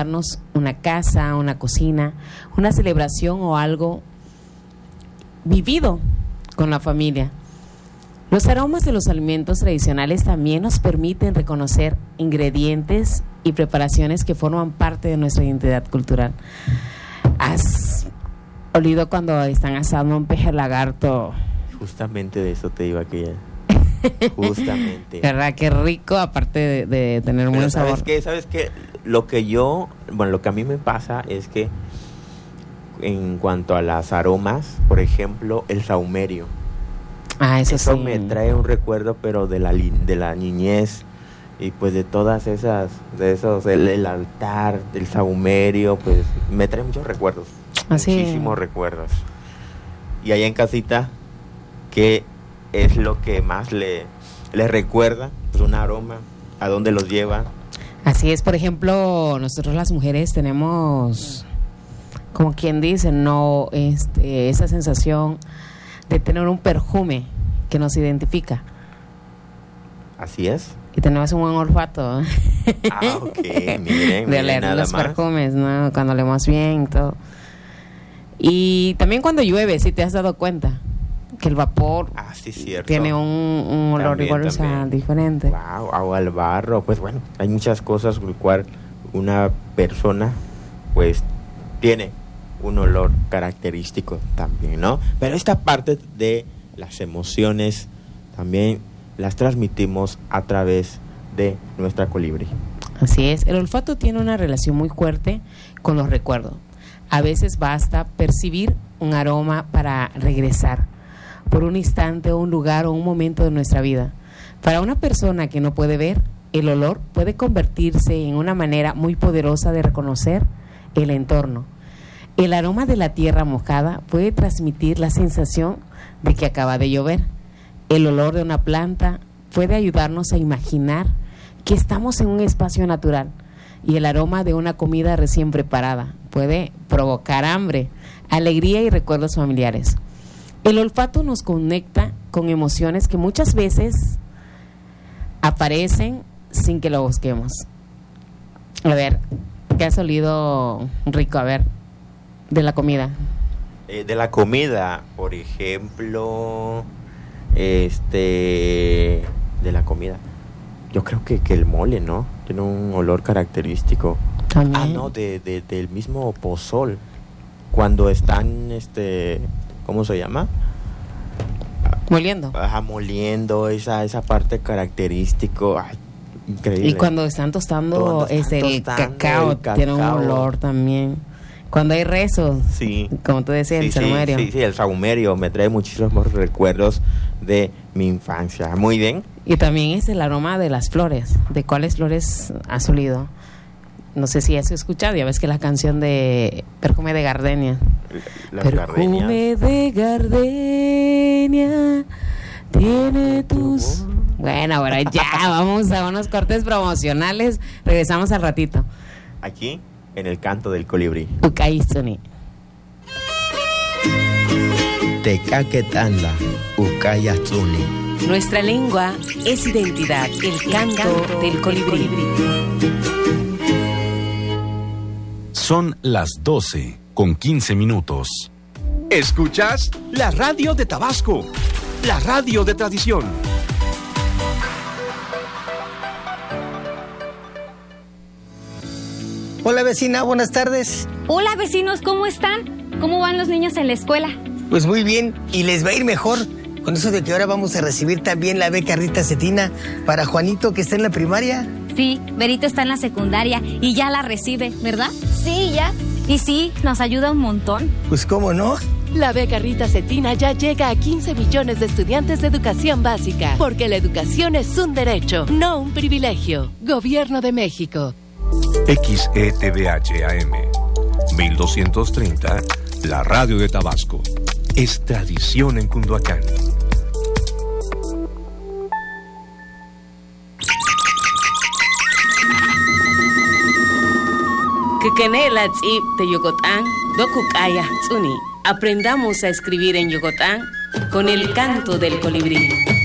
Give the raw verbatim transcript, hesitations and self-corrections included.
recordarnos una casa, una cocina, una celebración o algo vivido con la familia. Los aromas de los alimentos tradicionales también nos permiten reconocer ingredientes y preparaciones que forman parte de nuestra identidad cultural. ¿Has olido cuando están asando un peje lagarto? Justamente de eso te iba a querer. Justamente. ¿Verdad? Qué rico, aparte de, de tener un buen sabor. ¿Sabes qué? ¿Sabes qué? Lo que yo, bueno, lo que a mí me pasa es que en cuanto a las aromas, por ejemplo, el sahumerio. Ah, eso, eso sí. me trae un recuerdo, pero de la de la niñez y pues de todas esas, de esos, el, el altar, del sahumerio, pues me trae muchos recuerdos, Así. muchísimos recuerdos. Y allá en casita, ¿qué es lo que más le, le recuerda? Pues un aroma, ¿a dónde los lleva? Así es, por ejemplo, nosotros las mujeres tenemos, como quien dice, no, este, esa sensación de tener un perfume que nos identifica. Así es. Y tenemos un buen olfato. Ah, ok, miren, de miren oler nada los más. perfumes, ¿no? Cuando olemos bien y todo. Y también cuando llueve, si te has dado cuenta que el vapor Ah, sí, cierto. tiene un, un olor También, igual, o sea, también. diferente. Wow, agua al barro, pues bueno, hay muchas cosas por el cual una persona pues tiene un olor característico también, ¿no? Pero esta parte de las emociones también las transmitimos a través de nuestra colibrí. Así es, el olfato tiene una relación muy fuerte con los recuerdos. A veces basta percibir un aroma para regresar por un instante o un lugar o un momento de nuestra vida. Para una persona que no puede ver, el olor puede convertirse en una manera muy poderosa de reconocer el entorno. El aroma de la tierra mojada puede transmitir la sensación de que acaba de llover. El olor de una planta puede ayudarnos a imaginar que estamos en un espacio natural. Y el aroma de una comida recién preparada puede provocar hambre, alegría y recuerdos familiares. El olfato nos conecta con emociones que muchas veces aparecen sin que lo busquemos. A ver, ¿qué has olido rico? A ver, de la comida. Eh, de la comida, por ejemplo, este, de la comida. Yo creo que, que el mole, ¿no? Tiene un olor característico. También. Ah, no, de, de, del mismo pozol. Cuando están, este, ¿cómo se llama? Moliendo. Ajá, moliendo, esa, esa parte característico. Ay, increíble. Y cuando están tostando, Cuando están es el tostando cacao, el cacao. tiene un olor también. Cuando hay rezos, Sí. como tú decías, Sí, el sí, sahumerio. sí, sí, el sahumerio me trae muchísimos recuerdos de mi infancia. Muy bien. Y también es el aroma de las flores. ¿De cuáles flores has olido? No sé si has escuchado, ya ves que la canción de Perfume de Gardenia. Las Perfume gardenias. de Gardenia tiene tus... Bueno, ahora ya, vamos a unos cortes promocionales. Regresamos al ratito. Aquí, en el canto del colibrí. Ukaistuni. Tecaquetanda, Ucayatsuni. Nuestra lengua es identidad, el canto del colibrí. Son las doce con quince minutos. ¿Escuchas? La radio de Tabasco, la radio de tradición. Hola vecina, buenas tardes. Hola vecinos, ¿cómo están? ¿Cómo van los niños en la escuela? Pues muy bien, y les va a ir mejor con eso de que ahora vamos a recibir también la beca Rita Cetina para Juanito, que está en la primaria. Sí, Berito está en la secundaria y ya la recibe, ¿verdad? Sí, ya. Y sí, nos ayuda un montón. Pues cómo no. La beca Rita Cetina ya llega a quince millones de estudiantes de educación básica, porque la educación es un derecho, no un privilegio. Gobierno de México. X E T V H A M mil doscientos treinta, la radio de Tabasco. Es tradición en Cunduacán. Quequenela tzip de Yucatán, Dokukaya Tsuni. Aprendamos a escribir en Yucatán con el canto del colibrí.